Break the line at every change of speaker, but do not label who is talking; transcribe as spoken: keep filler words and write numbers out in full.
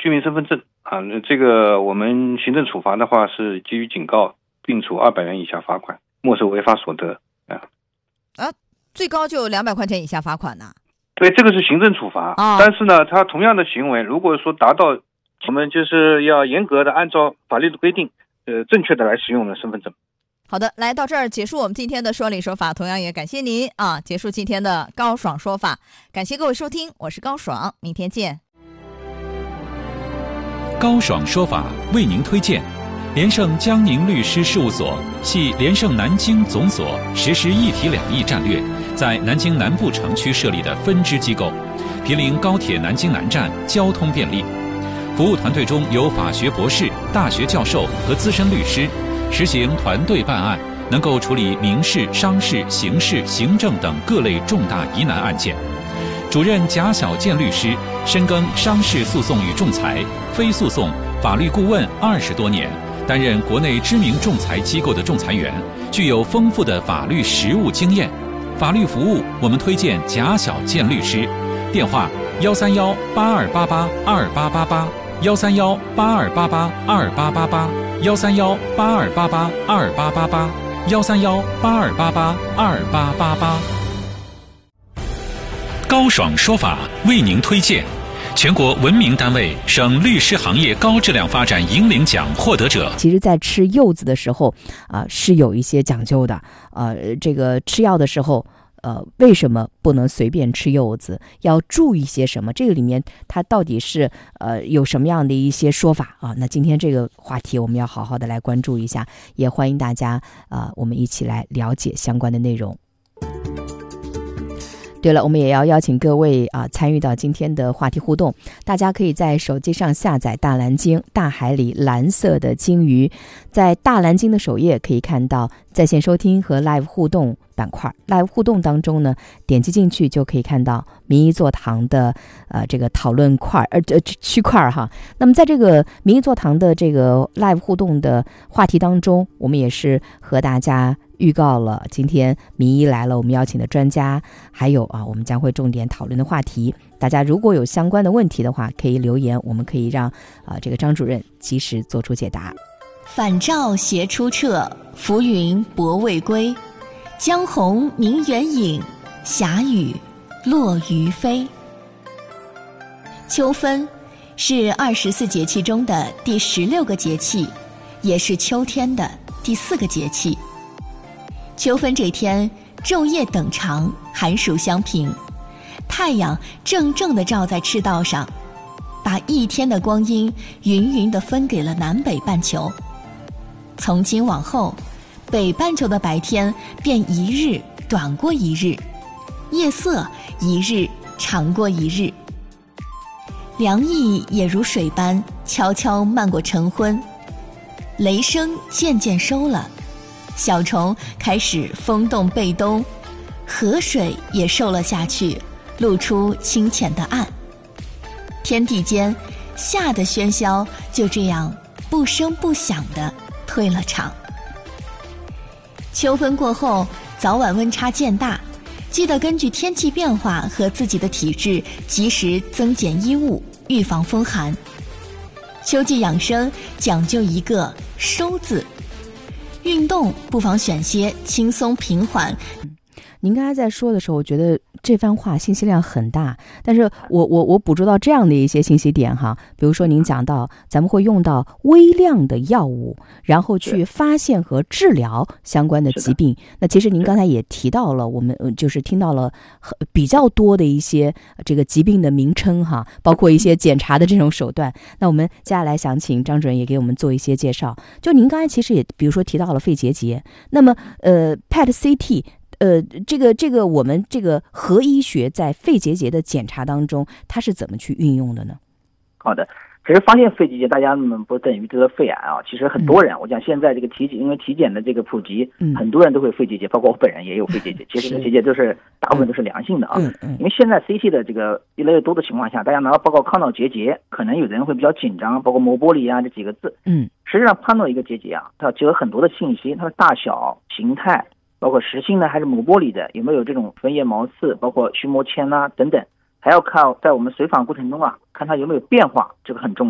居民身份证啊，这个我们行政处罚的话是基于警告，并处二百元以下罚款，没收违法所得啊。
啊，最高就两百块钱以下罚款呢？
对，这个是行政处罚，
哦、
但是呢，他同样的行为，如果说达到，我们就是要严格的按照法律的规定，呃，正确的来使用的身份证。
好的，来到这儿结束我们今天的说理说法，同样也感谢您啊，结束今天的高爽说法，感谢各位收听，我是高爽，明天见。
高爽说法为您推荐联盛江宁律师事务所，系联盛南京总所实施一体两翼战略，在南京南部城区设立的分支机构，毗邻高铁南京南站，交通便利。服务团队中有法学博士、大学教授和资深律师，实行团队办案，能够处理民事、商事、刑事、行政等各类重大疑难案件。主任贾小健律师深耕商事诉讼与仲裁、非诉讼、法律顾问二十多年，担任国内知名仲裁机构的仲裁员，具有丰富的法律实务经验。法律服务我们推荐贾小健律师，电话幺三幺八二八八二八八八，幺三幺八二八八二八八八，幺三幺八二八八二八八八，幺三幺八二八八二八八八。高爽说法为您推荐全国闻名单位省律师行业高质量发展引领奖获得者。
其实在吃柚子的时候啊、呃，是有一些讲究的。呃，这个吃药的时候呃，为什么不能随便吃柚子？要注意些什么？这个里面它到底是呃有什么样的一些说法啊？那今天这个话题我们要好好的来关注一下，也欢迎大家啊、呃，我们一起来了解相关的内容。对了，我们也要邀请各位啊参与到今天的话题互动。大家可以在手机上下载大蓝鲸，大海里蓝色的鲸鱼，在大蓝鲸的首页可以看到在线收听和 live 互动板块。live 互动当中呢，点击进去就可以看到民意座堂的呃这个讨论块呃这区块哈。那么在这个民意座堂的这个 live 互动的话题当中，我们也是和大家预告了今天民意来了，我们邀请的专家，还有啊，我们将会重点讨论的话题。大家如果有相关的问题的话，可以留言，我们可以让啊这个张主任及时做出解答。
反照斜出澈，浮云薄未归。江红明远影，霞雨落于飞。秋分是二十四节气中的第十六个节气，也是秋天的第四个节气。秋分这天，昼夜等长，寒暑相平，太阳正正地照在赤道上，把一天的光阴匀匀地分给了南北半球。从今往后，北半球的白天便一日短过一日，夜色一日长过一日，凉意也如水般悄悄漫过晨昏，雷声渐渐收了，小虫开始风动被冬，河水也瘦了下去，露出清浅的岸。天地间夏的喧嚣就这样不声不响地退了场。秋分过后，早晚温差渐大，记得根据天气变化和自己的体质及时增减衣物，预防风寒。秋季养生讲究一个收字，运动不妨选些轻松平缓。
您刚才在说的时候，我觉得这番话信息量很大，但是我我我捕捉到这样的一些信息点哈，比如说您讲到咱们会用到微量的药物，然后去发现和治疗相关的疾病。那其实您刚才也提到了，我们就是听到了比较多的一些这个疾病的名称哈，包括一些检查的这种手段。那我们接下来想请张主任也给我们做一些介绍。就您刚才其实也比如说提到了肺结节，那么呃 P E T C T。呃，这个这个我们这个核医学在肺结节的检查当中，它是怎么去运用的呢？
好的，其实发现肺结节，大家们不等于得了肺癌啊。其实很多人，嗯、我讲现在这个体检，因为体检的这个普及，嗯、很多人都会肺结节，包括我本人也有肺结节。其实肺结节都是大部分都是良性的啊。嗯嗯、因为现在 C T 的这个越来越多的情况下，大家拿到报告看到结节，可能有的人会比较紧张，包括膜玻璃啊这几个字。嗯，实际上判断一个结节啊，它要结合很多的信息，它的大小、形态。包括实心的还是膜玻璃的，有没有这种分叶毛刺，包括须膜铅啊等等，还要看在我们随访过程中啊，看它有没有变化，这个很重要。